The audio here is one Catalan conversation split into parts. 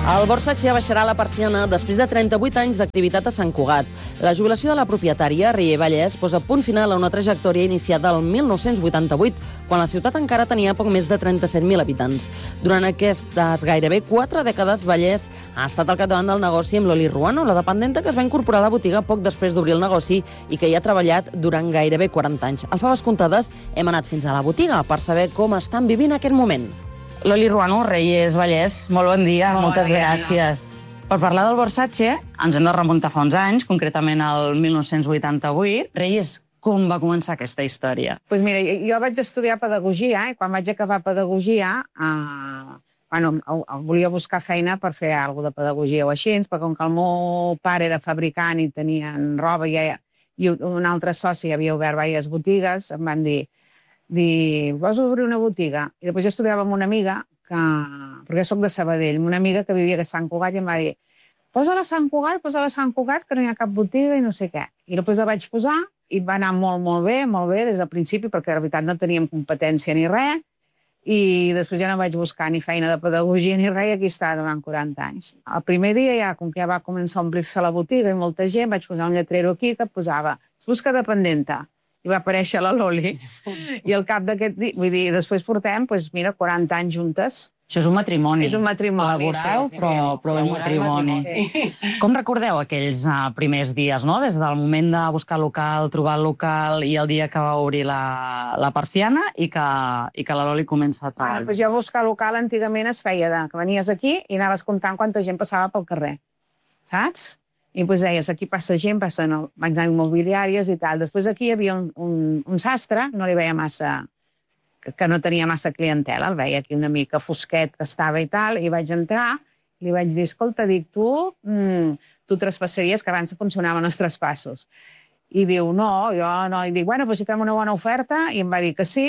El Borsace baixarà la persiana després de 38 anys d'activitat a Sant Cugat. La jubilació de la propietària, Rier Vallès, posa punt final a una trajectòria iniciada el 1988, quan la ciutat encara tenia poc més de 37.000 habitants. Durant aquestes gairebé 4 dècades, Vallès ha estat al capdavant del negoci amb Loli Ruano, la dependenta que es va incorporar a la botiga poc després d'obrir el negoci i que hi ha treballat durant gairebé 40 anys. Al Faves Comptades hem anat fins a la botiga per saber com estan vivint aquest moment. Loli Ruano, Reyes Vallès, molt bon dia, moltes gràcies. Per parlar del Borsace, ens hem de remuntar fa uns anys, concretament al 1988. Reyes, com va començar aquesta història? Doncs mira, jo vaig estudiar pedagogia i quan vaig acabar pedagogia volia buscar feina per fer alguna cosa de pedagogia o així, perquè com que el meu pare era fabricant i tenien roba i un altre soci havia obert diverses botigues, em van dir vols obrir una botiga? I després jo estudiava amb una amiga, perquè soc de Sabadell, una amiga que vivia a Sant Cugat i em va dir posa-la a Sant Cugat, que no hi ha cap botiga i no sé què. I després la vaig posar i va anar molt bé des del principi, perquè de veritat no teníem competència ni res, i després ja no vaig buscar ni feina de pedagogia ni res, i aquí està durant 40 anys. El primer dia, ja, com que ja va començar a omplir-se la botiga i molta gent, vaig posar un lletrero aquí que posava es busca dependenta. I va aparèixer la Loli. I al cap d'aquest dia, vull dir, després portem, doncs mira, 40 anys juntes. Això és un matrimoni. És un matrimoni. Laboral, però un matrimoni. Com recordeu aquells primers dies, no? Des del moment de buscar local, trobar el local i el dia que va obrir la persiana i que la Loli comença a treballar. Doncs jo buscar local antigament es feia que venies aquí i anaves comptant quanta gent passava pel carrer. Saps? I doncs deies, aquí passa gent, passen vaig anar a immobiliàries i tal. Després aquí hi havia un sastre, no li veia massa, que no tenia massa clientela, el veia aquí una mica fosquet que estava i tal, i vaig entrar, li vaig dir, escolta, dic, tu traspassaries, que abans funcionaven els traspassos. I diu, no, jo no. I dic, bueno, doncs si fem una bona oferta, i em va dir que sí,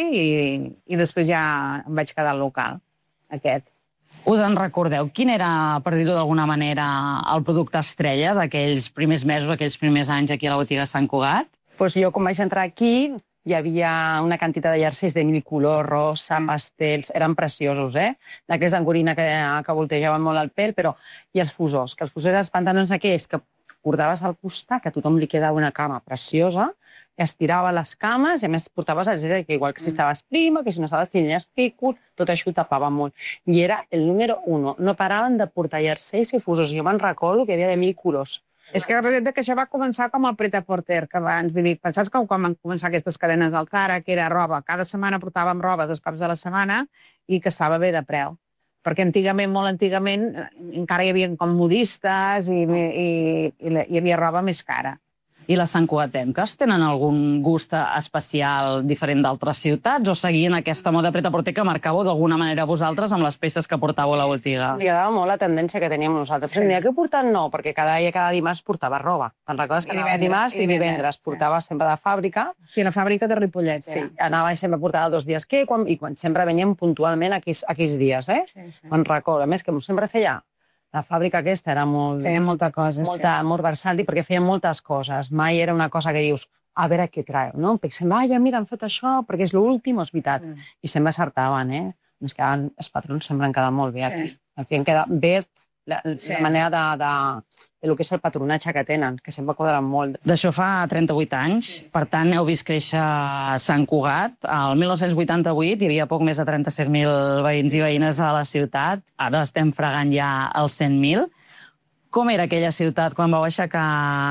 i després ja em vaig quedar al local, aquest. Us en recordeu? Quin era, per dir-ho d'alguna manera, el producte estrella d'aquells primers mesos, aquells primers anys aquí a la botiga de Sant Cugat? Doncs jo, quan vaig entrar aquí, hi havia una quantitat de jerseis de nivell color, rosa, pastels, eren preciosos, d'aquells d'angorina que voltejaven molt el pèl, però i els fusors, que els fusors eren els pantalons aquells que portaves al costat, que a tothom li quedava una cama preciosa, que estirava les cames i a més portaves el jersei, que igual que si estaves prima, que si no estaves tenies pícul, tot això ho tapava molt. I era el número 1. No paraven de portar jerseis i fusors. Jo me'n recordo que hi havia de 1000 colors. És que representa que això va començar com el pret-a-porter, que abans, vull dir, pensaves que quan van començar aquestes cadenes al Zara, que era roba, cada setmana portàvem roba 2 cops a la setmana i que estava bé de preu. Perquè antigament, molt antigament, encara hi havia com modistes i hi havia roba més cara. I les santcugatenques tenen algun gust especial diferent d'altres ciutats o seguien aquesta moda pret-a-porter que marcàveu d'alguna manera vosaltres amb les peces que portàveu a la botiga? Li agradava molt la tendència que teníem nosaltres. N'hi ha que portar no, perquè cada dimarts portava roba. Te'n recordes que anava dimarts i divendres? Portava sempre de fàbrica. Sí, la fàbrica de Ripollet. Sí, anava i sempre portava 2 dies que, i quan sempre veníem puntualment aquells dies, Me'n recordo. A més, que sempre feia la fàbrica aquesta era molt... Feia molta cosa, molt versàtil, perquè feia moltes coses. Mai era una cosa que dius, a veure què treu, no? Pensem, mira, han fet això, perquè és l'últim, és veritat. I sempre acertaven, Els patrons sempre han quedat molt bé aquí. Aquí han quedat bé la manera del que és el patronatge que tenen, que sempre quadren molt. D'això fa 38 anys, per tant, heu vist créixer Sant Cugat. El 1988 hi havia poc més de 36.000 veïns i veïnes a la ciutat. Ara estem fregant ja els 100.000. Com era aquella ciutat quan vau aixecar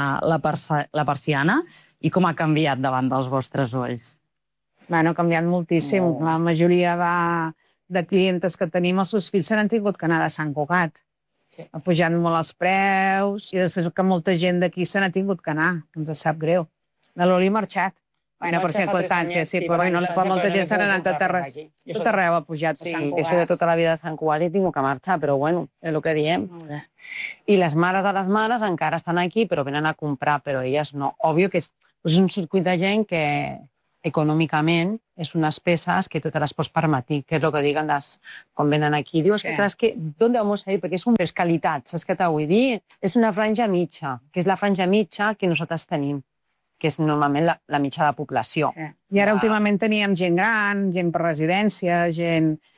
la persiana i com ha canviat davant dels vostres ulls? Bueno, ha canviat moltíssim. La majoria de clientes que tenim, els seus fills s'han tingut que anar de Sant Cugat. Ha pujat molt els preus i després que molta gent d'aquí se n'ha tingut que anar, que ens sap greu. La Loli ha marxat. Bueno, per circumstàncies, sí, però molta gent se n'ha anat a terres. Tot arreu ha pujat. Sí, jo soy de tota la vida de Sant Cugat i tinc que marxar, però bueno, és el que diem. I les mares de les mares encara estan aquí, però venen a comprar, però elles no. Òbvio que és un circuit de gent que econòmicament és unes peces que tu te les pots permetir, que és el que diguen quan venen aquí. Dius, d'on vamos a ir? Perquè és qualitat, saps què t'ho vull dir? És una franja mitja, que és la franja mitja que nosaltres tenim, que és normalment la mitja de població. I ara últimament teníem gent gran, gent per residència, gent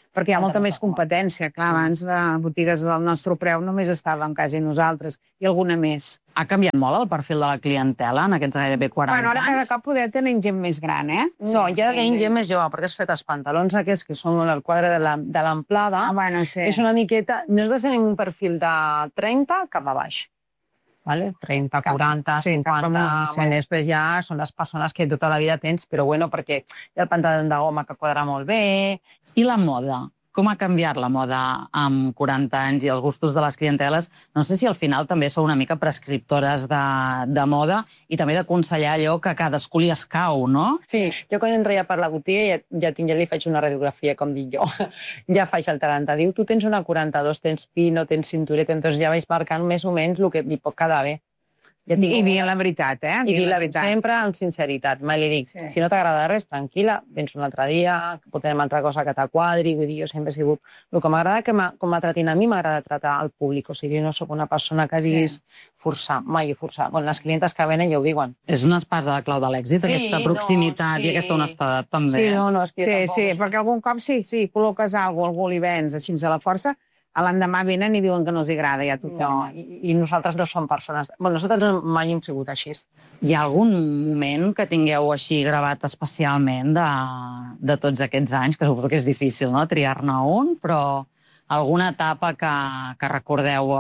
perquè hi ha molta més competència. Clar, abans de botigues del nostre preu només estàvem quasi nosaltres i alguna més. Ha canviat molt el perfil de la clientela en aquests gairebé 40 anys? Bueno, ara cada cop poder tenir gent més gran, eh? No, ja tenim gent més jove, perquè has fet els pantalons aquests, que són el quadre de l'amplada. Bueno, sí. És una miqueta... Nosaltres tenim un perfil de 30 cap a baix. Vale? 30, 40, sí, 50... sí. Bueno, després ja són les persones que tota la vida tens, però bueno, perquè hi ha el pantaló de goma que quadra molt bé. I la moda? Com ha canviat la moda amb 40 anys i els gustos de les clienteles? No sé si al final també sou una mica prescriptores de moda i també d'aconsellar allò que a cadascú li escau, no? Sí, jo quan entraia per la botiga ja li faig una radiografia, com dic jo. Ja faig el taranta. Diu, tu tens una 42, tens pino, tens cintureta, doncs ja vaig marcant més o menys el que li pot quedar bé. I dient la veritat, eh? I dir la veritat. Sempre amb sinceritat. Mai li dic, si no t'agrada res, tranquil·la, vens un altre dia, portarem altra cosa que t'aquadri. Vull dir, jo sempre he sigut... El que m'agrada com m'ha tratat a mi, m'agrada tratar al públic. O sigui, jo no sóc una persona que diguis forçar, mai forçar. Bueno, les clientes que venen ja ho diuen. És una espasa de clau de l'èxit, aquesta proximitat i aquesta honestedat, també. Sí, no, és que sí, perquè algun cop sí, col·loques alguna cosa, algú li vens així a la força, a l'endemà venen i diuen que no els agrada, ja tothom. No, i nosaltres no som persones... Bueno, nosaltres mai hem sigut així. Hi ha algun moment que tingueu així gravat especialment de tots aquests anys, que suposo que és difícil, no?, triar-ne un, però alguna etapa que recordeu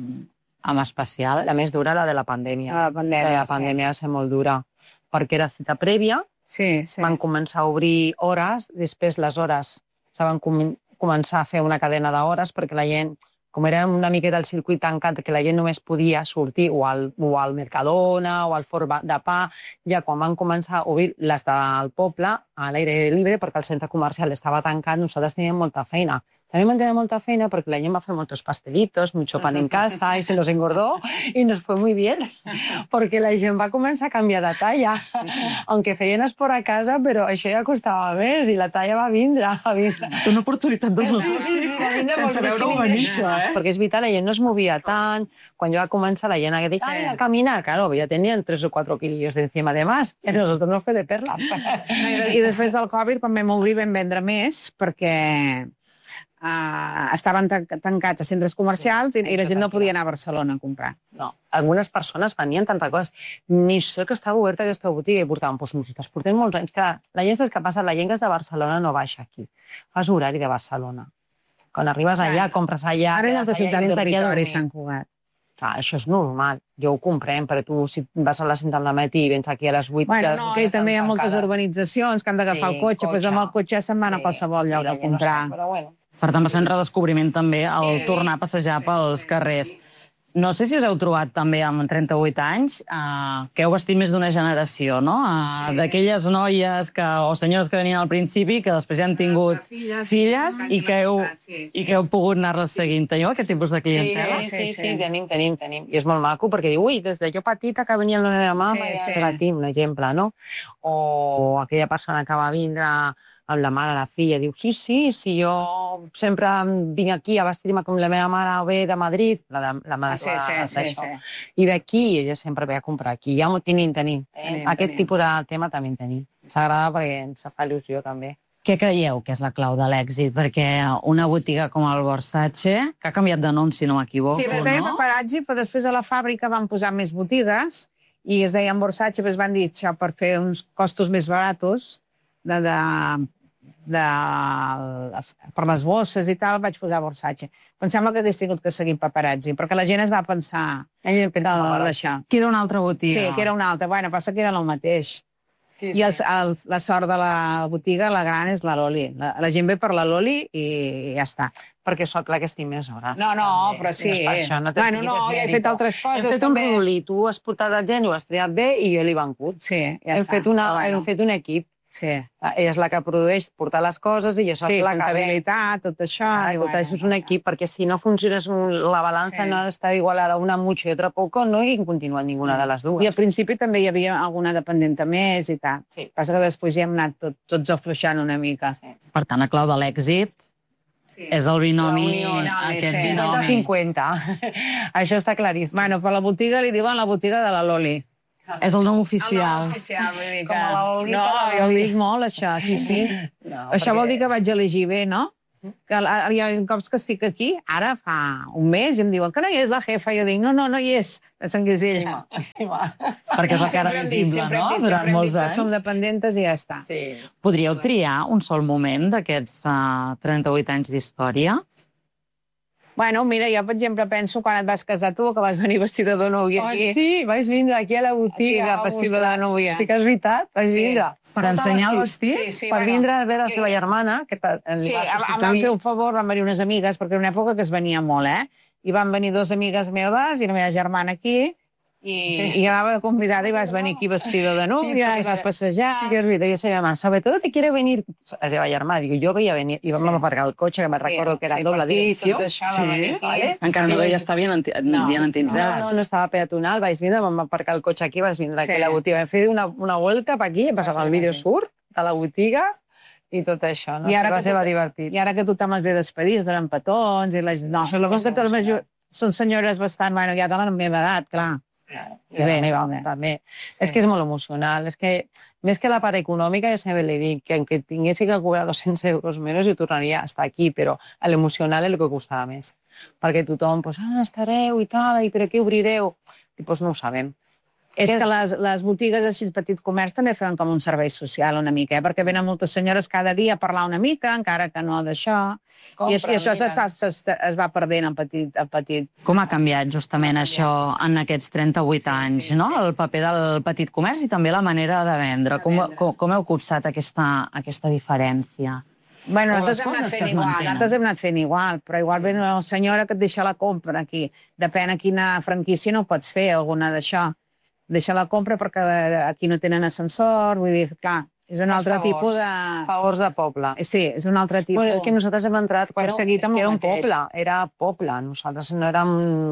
amb especial? La més dura, la de la pandèmia. La pandèmia, la pandèmia va ser molt dura, perquè era cita prèvia, van començar a obrir hores, després les hores se van començar a fer una cadena d'hores perquè la gent, com era una miqueta el circuit tancat, que la gent només podia sortir o al Mercadona o al Forn de Pa, ja quan van començar a obrir les del poble a l'aire libre perquè el centre comercial estava tancat, nosaltres teníem molta feina. También me tenía molta feina porque la gente hace muchos pastelitos, mucho pan en casa y se los engordó y nos fue muy bien porque la gent va començar a canviar de talla. Aunque feienes por a casa, però això ja costava més i la talla va vindre. És una oportunitat dels negocis. Sense veure-ho venir, això, eh? Perquè és veritat, la gent no es movia tant. Quan jo va començar, la gent deia, ai, a caminar. Claro, ja tenien 3 o 4 quilillos d'encima de más. I nosotros no fue de perla. I després del Covid, quan vam obrir, vam vendre més perquè estaven tancats a centres comercials i la gent no podia anar a Barcelona a comprar. No, algunes persones venien tantes coses. Ni sé que estava oberta aquesta botiga i portaven, doncs nosaltres portem molts anys. La gent, saps què passa? La gent que és de Barcelona no baixa aquí. Fas horari de Barcelona. Quan arribes allà, compres allà... Ara és de ciutat de territori, Sant Cugat. Això és normal, jo ho comprem, però tu si vas a la cinta al matí i vens aquí a les 8... Bueno, no, que també hi ha moltes urbanitzacions que han d'agafar el cotxe, doncs amb el cotxe se'n van a qualsevol lloc a comprar. Per tant, va ser un redescobriment també el tornar a passejar pels carrers. No sé si us heu trobat també amb 38 anys, que heu vestit més d'una generació, no? D'aquelles noies o senyores que venien al principi, que després ja han tingut filles i que heu pogut anar-les seguint. Teniu aquest tipus de clientela? Sí, tenim. I és molt maco perquè diu, ui, des de jo petita que venia la meva mama, ja tinc un exemple, no? O aquella persona que va vindre amb la mare, la filla, diu, sí, jo sempre vinc aquí a vestir-me com la meva mare ve de Madrid, la mare d'això. I d'aquí, ella sempre ve a comprar aquí. Ja ho tenim. Aquest tipus de tema també en tenim. S'agrada perquè ens fa il·lusió també. Què creieu que és la clau de l'èxit? Perquè una botiga com el Versace, que ha canviat de nom, si no m'equivoco, no? Sí, es deia Paparazzi, però després a la fàbrica van posar més botigues i es deien Versace, però es van dir això per fer uns costos més baratos per les bosses i tal, vaig posar Versace. Però em sembla que hagués tingut que seguir Paparazzi, perquè la gent es va pensar d'això. Que era una altra botiga. Sí, que era una altra. Bueno, passa que era el mateix. I la sort de la botiga, la gran, és la Loli. La gent ve per la Loli i ja està. Perquè sóc la que estic més hores. No, però sí. Bueno, no, jo he fet altres coses. Hem fet un rodolí, tu has portat el gent, ho has triat bé i jo l'he vencut. Sí, ja està. Hem fet un equip. Sí. Ella és la que produeix portar les coses i jo soc la que ve. Comptabilitat, tot això. Tot això és un equip, perquè si no funciona la balança no està igualada una mucho i otra poco, no hi continua ninguna de les dues. I al principi també hi havia alguna dependenta més i tal. Passa que després ja hem anat tots afluixant una mica. Per tant, la clau de l'èxit és el binomi, aquest binomi. 50. Això està claríssim. Bueno, per la botiga li diuen la botiga de la Loli. És el nom oficial. El nom oficial, vull dir que... No, jo ho dic molt, això, sí. Això vol dir que vaig elegir bé, no? Que hi ha cops que estic aquí, ara fa un mes, i em diuen que no hi és la jefa. I jo dic, no hi és. Pensen que és ella. Perquè és la cara visible, no? Durant molts anys. Som dependentes i ja està. Sí. Podríeu triar un sol moment d'aquests 38 anys d'història? Bueno, mira, jo, per exemple, penso quan et vas casar tu, que vas venir vestida de núvia aquí. Sí, vaig vindre aquí a la botiga. Vestida de núvia. Sí que és veritat, vaig vindre. Per ensenyar el vestit? Per vindre a veure la seva germana, que Sí, em van fer un favor, van venir unes amigues, perquè era una època que es venia molt, I van venir dues amigues meves i la meva germana aquí, i anava convidada i vas venir aquí vestida de núvia, i vas passejar. Sí que és veritat, jo sabia, mamá, sobre todo te quiere venir... La seva germana, dic, jo veia venir, i vam aparcar el cotxe, que me'n recordo que era doble edició. Encara no deia estar bien entinzat. No estava peatonal, vaig vindre, vam aparcar el cotxe aquí, vaig vindre aquí a la botiga, vam fer una volta per aquí, passava el vídeo surt de la botiga, i tot això, no? Va ser divertit. I ara que tothom es ve despedir, es donen petons, i no, són senyores bastant, bueno, ja de la meva edat, clar. I bé, també. És que és molt emocional. És que, més que la part econòmica, ja sempre li dic que tinguessi que cobrar 200 euros menys jo tornaria a estar aquí, però l'emocional és el que costava més. Perquè tothom, estareu i tal, i per què obrireu? Doncs no ho sabem. És que les botigues així, petit comerç, també fan com un servei social una mica, perquè venen moltes senyores cada dia a parlar una mica, encara que no d'això. I això es va perdent a petit. Com ha canviat justament això en aquests 38 anys, no? El paper del petit comerç i també la manera de vendre. Com heu copsat aquesta diferència? Bueno, nosaltres hem anat fent igual, però igual ve una senyora que et deixa la compra aquí. Depèn a quina franquícia no pots fer alguna d'això. Deixa la compra perquè aquí no tenen ascensor, vull dir, clar, és un altre tipus de... Favors de poble. Sí, és un altre tipus... Bueno, és que nosaltres hem entrat... Perseguit amb el mateix. Era poble, nosaltres no érem...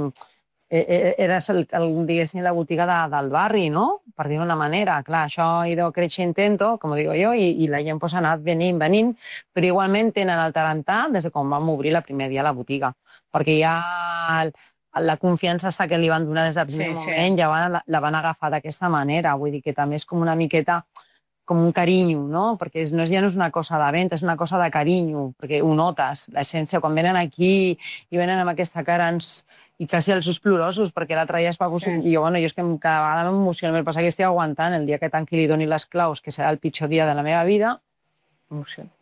Era, diguéssim, la botiga del barri, no? Per dir-ho d'una manera. Clar, això ha ido creixent, com digo jo, i la gent ha anat venint, però igualment tenen el tarantà des de quan vam obrir el primer dia a la botiga. Perquè ja la confiança que li van donar des del primer moment ja la van agafar d'aquesta manera. Vull dir que també és com una miqueta com un carinyo, no? Perquè ja no és una cosa de venda, és una cosa de carinyo, perquè ho notes, l'essència. Quan venen aquí i venen amb aquesta cara i quasi els ulls plorosos, perquè l'altre dia es va posar... I jo és que cada vegada m'emociona, el passa que estic aguantant el dia que tanqui li doni les claus, que serà el pitjor dia de la meva vida, m'emociona.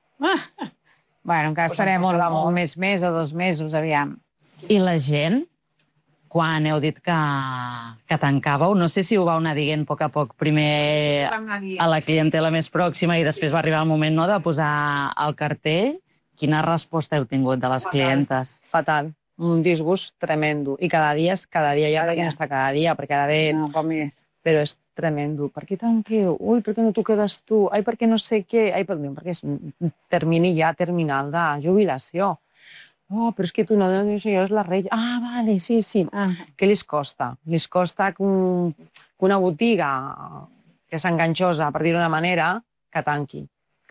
Bueno, encara estarem un mes o 2 mesos, aviam. I la gent, quan heu dit que tancàveu, no sé si ho vau anar dient a poc, primer a la clientela més pròxima i després va arribar el moment de posar el cartell. Quina resposta heu tingut de les clientes? Fatal. Un disgust tremendo. I cada dia hi ha gent està cada dia, perquè ara ve... Però és tremendo. Per què tanqueu? Ui, per què no t'ho quedes tu? Ai, per què no sé què? Ai, perquè és un termini ja terminal de jubilació. Oh, però és que tu no dius jo, és la reina. Ah, vale, sí. Què li costa? Li costa que una botiga que és enganxosa, per dir-ho d'una manera, que tanqui.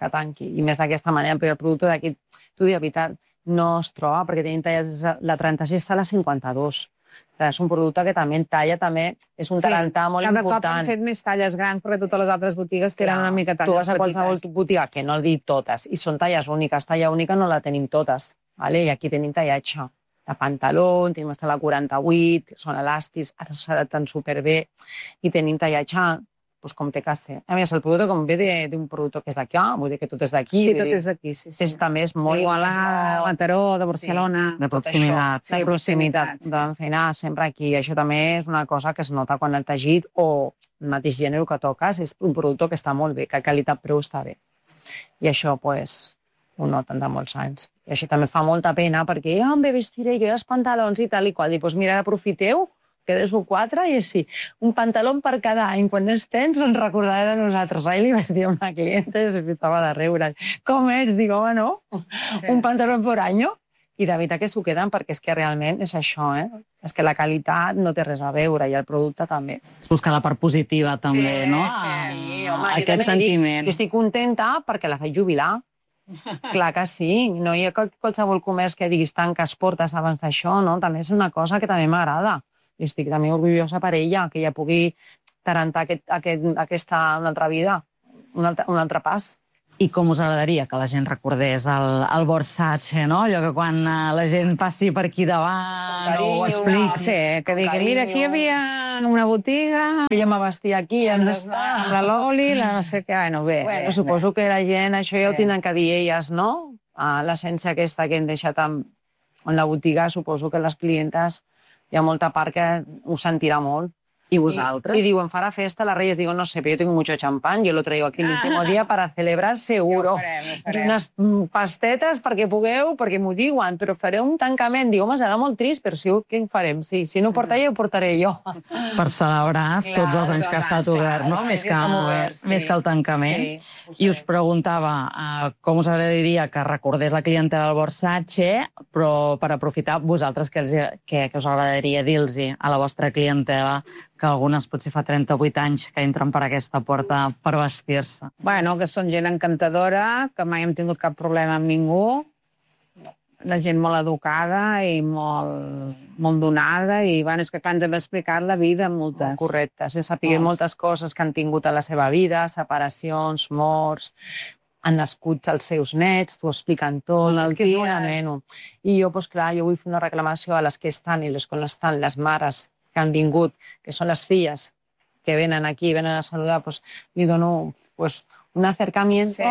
I més d'aquesta manera, perquè el producte d'aquí, t'ho dic de veritat, no es troba, perquè tenim talles, la 36 està a la 52. És un producte que també en talla, també és un tarantà molt important. Cada cop han fet més talles grans, perquè totes les altres botigues tenen una mica talles petites. Tu vas a qualsevol botiga, que no el dic totes, i són talles úniques. Talla única no la tenim totes. I aquí tenim tallatge de pantaló, tenim hasta la 48, són elàstics, ara s'adapten superbé, i tenim tallatge com té que ser. A més, el producte com ve d'un producte que és d'aquí, vull dir que tot és d'aquí. Sí, tot és d'aquí, sí. També és molt... Igualada, Mataró, de Barcelona... De proximitat. De proximitat. Vam fer anar sempre aquí. Això també és una cosa que es nota quan el teixit o el mateix gènere que toques és un producte que està molt bé, que qualitat-preu està bé. I això, ho noten de molts anys. I això també fa molta pena, perquè em vestiré jo els pantalons i tal i qual. Dic, mira, aprofiteu, quedes-ho 4 i així. Un pantaló per cada any. Quan els tens, ens recordaré de nosaltres. Ahir li vaig dir a una clienta i s'estava de riure. Com ets? Dic, home, no? Un pantaló per any? I de veritat que s'ho queden, perquè és que realment és això, És que la qualitat no té res a veure i el producte també. Es busca la part positiva també, no? Sí, home, aquest sentiment. Jo estic contenta perquè la faig jubilar. Clar que sí, no hi ha qualsevol comerç que diguis tanques portes abans d'això, no? També és una cosa que també m'agrada. I estic també orgullosa per ella, que ella pugui tarantar aquesta una altra vida, un altre pas. I com us agradaria que la gent recordés el Versace, no? Allò que quan la gent passi per aquí davant o ho expliqui. Sí, que digui, mira, aquí hi havia una botiga, Jo me vestia aquí, ja no està. amb la Loli, la no sé què, bueno, bé. Bueno, suposo que la gent, això ja ho Sí. tindran que dir elles, no? L'essència aquesta que hem deixat en la botiga, suposo que les clientes hi ha molta part que ho sentirà molt. I vosaltres? Y digo, en farà festa, las Reyes, digo, no sé, pero yo tengo mucho champán, yo lo traigo aquí el último día para celebrar seguro. Ho farem. Unes pastetes perquè pugueu, perquè m'ho diuen, però fareu un tancament. Digo, home, serà molt trist, però sí, què en farem? Sí, si no ho porta ella, ho portaré jo. Per celebrar tots els anys que ha estat obert, no? Més que el tancament. I us preguntava com us agradaria que recordés la clientela del Versace, però per aprofitar vosaltres què us agradaria dir-los a la vostra clientela, que algunes potser fa 38 anys que entren per aquesta porta per vestir-se. Bueno, que són gent encantadora, que mai hem tingut cap problema amb ningú, la gent molt educada i molt donada, i bueno, és que clar, ens hem explicat la vida moltes. Correcte, se sapiguem moltes coses que han tingut a la seva vida, separacions, morts, han nascut els seus nets, t'ho expliquen tot, és que és molt ameno. I jo, doncs clar, jo vull fer una reclamació a les que estan i les que no estan, les mares que han vingut, que són les filles que venen aquí, venen a saludar, doncs li dono un acercamiento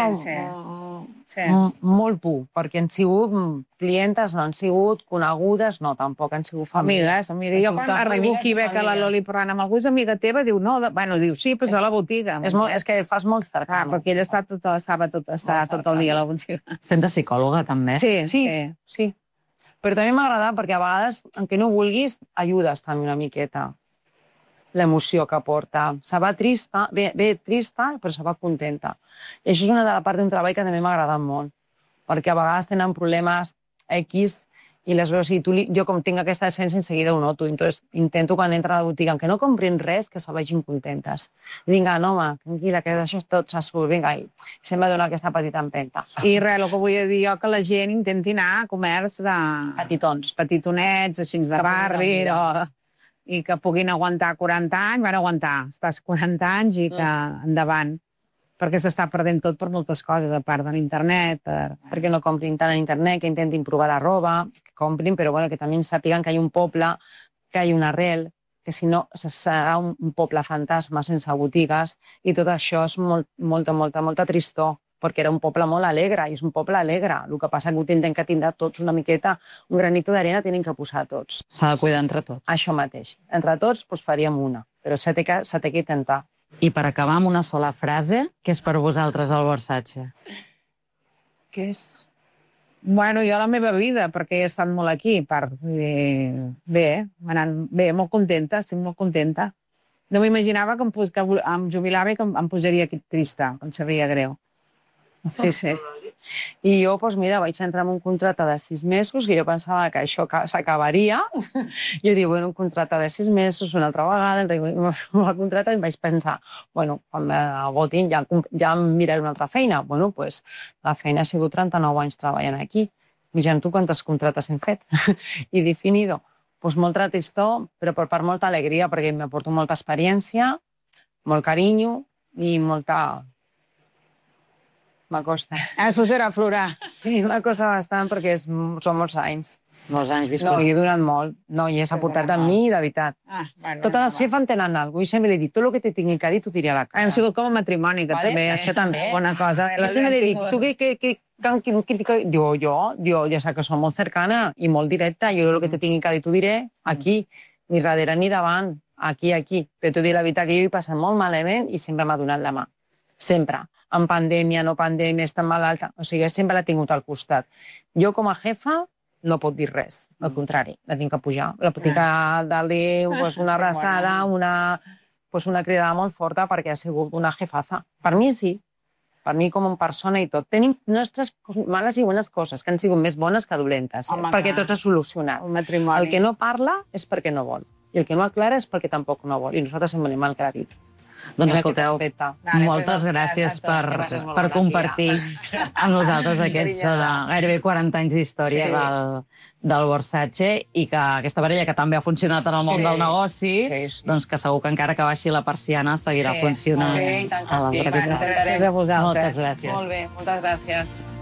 molt pur, perquè han sigut clientes, no han sigut conegudes, no, tampoc han sigut famílies. Amigues. Jo quan arribo aquí i veig que la Loli parlant amb algú, és amiga teva, diu, no, bueno, diu, sí, però és a la botiga. És que fas molt cercà. Perquè ella estava tot el dia a la botiga. Fem de psicòloga, també. Sí. Però també m'ha agradat perquè a vegades, encara no vulguis, ajudes també una miqueta l'emoció que porta. Se va trista, ve trista, però se va contenta. I això és una de la part d'un treball que també m'ha agradat molt, perquè a vegades tenen problemes X i les veus, i jo com tinc aquesta essència, en seguida ho noto. Entonces, intento quan entren a la botiga, que no comprin res, que se vagin contentes. I vinga, no, home, tranquil·la, que això tot s'assurt, vinga, i sempre donar aquesta petita empenta. I res, el que volia dir jo, que la gent intenti anar a comerç de... Petitons. Petitonets, així de barri, i que puguin aguantar 40 anys, van aguantar, estàs 40 anys i que endavant, perquè s'està perdent tot per moltes coses, a part de l'internet. Perquè no comprin tant a internet, que intentin provar la roba, que comprin, però bueno, que també sàpiguen que hi ha un poble, que hi ha una arrel, que si no serà un poble fantasma sense botigues, i tot això és molta tristor, perquè era un poble molt alegre, i és un poble alegre. El que passa que ho tindrem que tindre tots una miqueta, un granito d'arena tenen que posar tots. S'ha de cuidar entre tots. Això mateix. Entre tots faríem una, però s'ha de que intentar. I per acabar amb una sola frase, què és per vosaltres el Versace? Què és? Bueno, jo la meva vida, perquè he estat molt aquí, bé, molt contenta, estic molt contenta. No m'imaginava que em jubilava i que em posaria aquí trista, que em sabria greu. Sí. I jo, doncs mira, vaig entrar en un contracte de 6 mesos, que jo pensava que això s'acabaria. Jo dic, bueno, un contracte de 6 mesos, una altra vegada, el contracte, i vaig pensar, bueno, quan m'agotin ja em miraré una altra feina. Bueno, doncs la feina ha sigut 39 anys treballant aquí. Imagina't tu quantes contractes hem fet. I definido, doncs molta tristor, però per part molta alegria, perquè m'aporto molta experiència, molt carinyo i molta... M'acosta. Això serà plorar. Sí, m'acosta bastant perquè són molts anys. Molts anys viscut. No, i he donat molt. No, i és aportat amb mi, de veritat. Totes les jefes en tenen alguna cosa. I sempre li dic, tot el que te tingui que dir, t'ho diré a la cara. Hem sigut com a matrimoni, que també... Això també. Bona cosa. I sempre li dic, tu què... Diu, jo ja sé que som molt cercana i molt directa. Jo el que te tingui que dir, t'ho diré aquí. Ni darrere ni davant. Aquí. Però t'ho diré la veritat, que jo he passat molt malament i sempre m'ha donat la mà. Sempre. En pandèmia, no pandèmia, estan malalta. O sigui, sempre l'ha tingut al costat. Jo, com a jefa, no pot dir res. Al contrari, la tinc que pujar. La tinc que dar-li una abraçada, una cridada molt forta, perquè ha sigut una jefaza. Per mi sí. Per mi com a persona i tot. Tenim nostres males i bones coses, que han sigut més bones que dolentes, perquè tot s'ha solucionat. El que no parla és perquè no vol. I el que no aclara és perquè tampoc no vol. I nosaltres hem mal aclarit. Doncs en escolteu, aquest aspecte. moltes gràcies Gràcies molt, per Laura. compartir amb nosaltres aquests gairebé 40 anys d'història del Versace i que aquesta parella que també ha funcionat en el món del negoci, doncs que segur que encara que baixi la persiana seguirà funcionant. Sí, i tant que sí. Gràcies a vosaltres. Moltes gràcies. Molt bé, moltes gràcies.